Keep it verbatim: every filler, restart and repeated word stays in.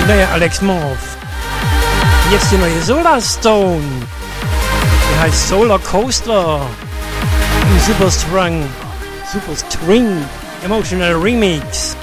Der Alex Morph. Jetzt die neue Solarstone. Die heißt Solar Coaster. Im Super Strong, Super String Emotional Remix.